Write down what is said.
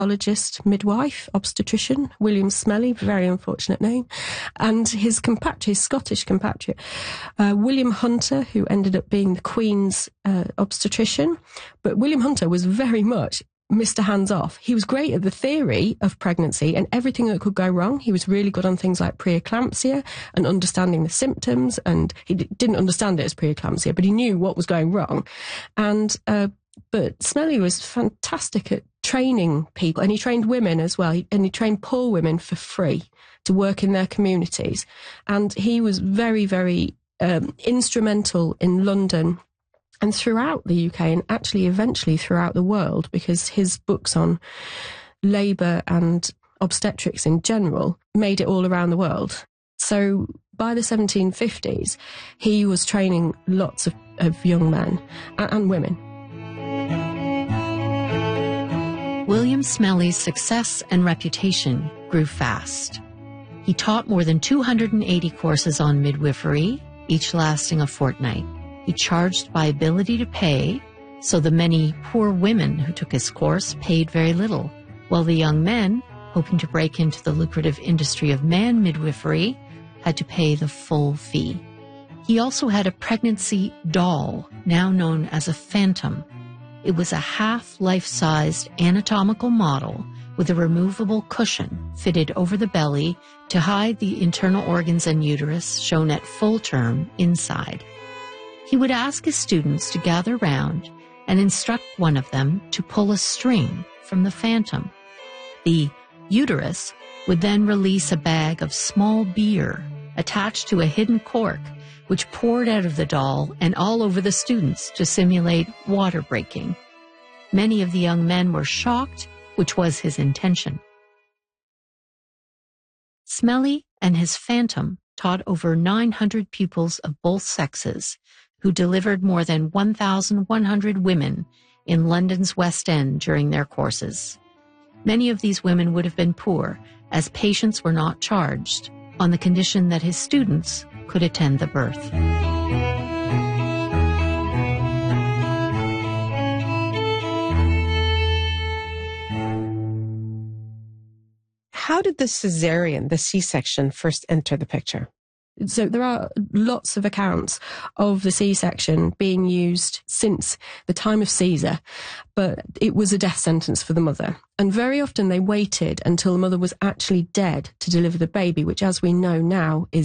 midwife, obstetrician, William Smellie, very unfortunate name, and his Scottish compatriot, William Hunter, who ended up being the Queen's obstetrician. But William Hunter was very much Mr. Hands-off. He was great at the theory of pregnancy and everything that could go wrong. He was really good on things like preeclampsia and understanding the symptoms, and he didn't understand it as preeclampsia, but he knew what was going wrong. And but Smellie was fantastic at training people, and he trained women as well, and he trained poor women for free to work in their communities. And he was very, very instrumental in London and throughout the UK, and actually eventually throughout the world, because his books on labour and obstetrics in general made it all around the world. So by the 1750s, he was training lots of young men and women. William Smellie's success and reputation grew fast. He taught more than 280 courses on midwifery, each lasting a fortnight. He charged by ability to pay, so the many poor women who took his course paid very little, while the young men, hoping to break into the lucrative industry of man midwifery, had to pay the full fee. He also had a pregnancy doll, now known as a phantom. It was a half-life-sized anatomical model with a removable cushion fitted over the belly to hide the internal organs and uterus shown at full term inside. He would ask his students to gather round and instruct one of them to pull a string from the phantom. The uterus would then release a bag of small beer attached to a hidden cork, which poured out of the doll and all over the students to simulate water breaking. Many of the young men were shocked, which was his intention. Smellie and his phantom taught over 900 pupils of both sexes, who delivered more than 1,100 women in London's West End during their courses. Many of these women would have been poor, as patients were not charged, on the condition that his students could attend the birth. How did the cesarean, the C-section, first enter the picture? So there are lots of accounts of the C-section being used since the time of Caesar, but it was a death sentence for the mother. And very often they waited until the mother was actually dead to deliver the baby, which, as we know now, is